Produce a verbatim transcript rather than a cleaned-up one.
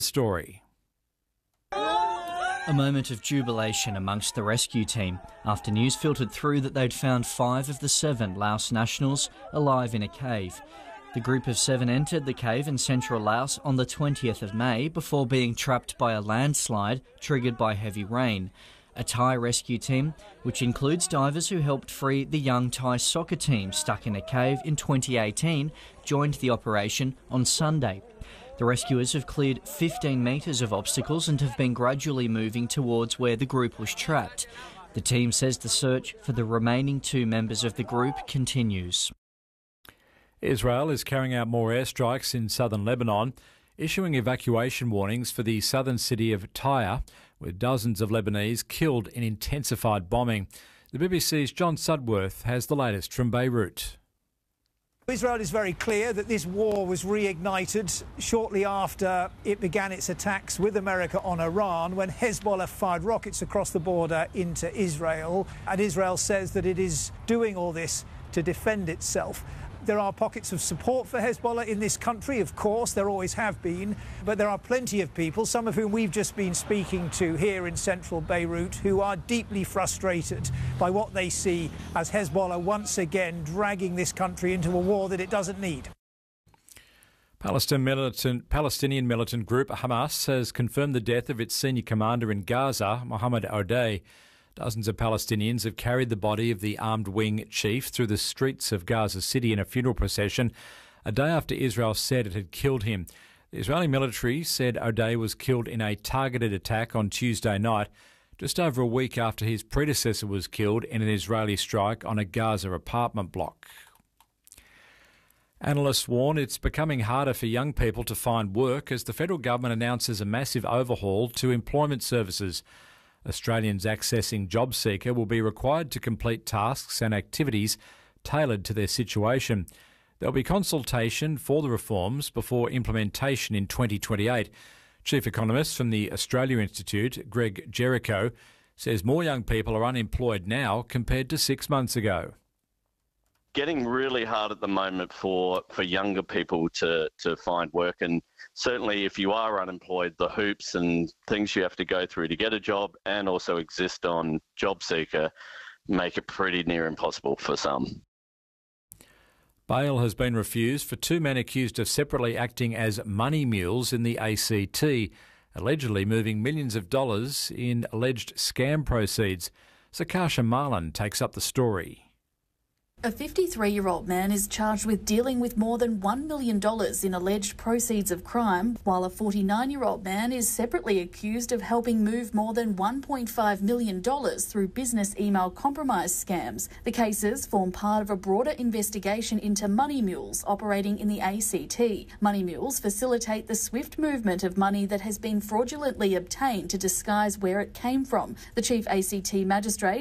Story. A moment of jubilation amongst the rescue team after news filtered through that they'd found five of the seven Laos nationals alive in a cave. The group of seven entered the cave in central Laos on the twentieth of May before being trapped by a landslide triggered by heavy rain. A Thai rescue team, which includes divers who helped free the young Thai soccer team stuck in a cave in twenty eighteen, joined the operation on Sunday. The rescuers have cleared fifteen metres of obstacles and have been gradually moving towards where the group was trapped. The team says the search for the remaining two members of the group continues. Israel is carrying out more airstrikes in southern Lebanon, issuing evacuation warnings for the southern city of Tyre, with dozens of Lebanese killed in intensified bombing. The B B C's John Sudworth has the latest from Beirut. Israel is very clear that this war was reignited shortly after it began its attacks with America on Iran, when Hezbollah fired rockets across the border into Israel. And Israel says that it is doing all this to defend itself. There are pockets of support for Hezbollah in this country, of course, there always have been, but there are plenty of people, some of whom we've just been speaking to here in central Beirut, who are deeply frustrated by what they see as Hezbollah once again dragging this country into a war that it doesn't need. Palestinian militant, Palestinian militant group Hamas has confirmed the death of its senior commander in Gaza, Mohammed Ardei. Dozens of Palestinians have carried the body of the armed wing chief through the streets of Gaza City in a funeral procession, a day after Israel said it had killed him. The Israeli military said Ardei was killed in a targeted attack on Tuesday night, just over a week after his predecessor was killed in an Israeli strike on a Gaza apartment block. Analysts warn it's becoming harder for young people to find work as the federal government announces a massive overhaul to employment services. Australians accessing JobSeeker will be required to complete tasks and activities tailored to their situation. There'll be consultation for the reforms before implementation in twenty twenty-eight. Chief economist from the Australia Institute, Greg Jericho, says more young people are unemployed now compared to six months ago. Getting really hard at the moment for, for younger people to, to find work, and certainly if you are unemployed, the hoops and things you have to go through to get a job and also exist on JobSeeker make it pretty near impossible for some. Bail has been refused for two men accused of separately acting as money mules in the A C T, allegedly moving millions of dollars in alleged scam proceeds. Sakasha Marlin takes up the story. A fifty-three-year-old man is charged with dealing with more than one million dollars in alleged proceeds of crime, while a forty-nine-year-old man is separately accused of helping move more than one point five million dollars through business email compromise scams. The cases form part of a broader investigation into money mules operating in the A C T. Money mules facilitate the swift movement of money that has been fraudulently obtained to disguise where it came from. The chief A C T magistrate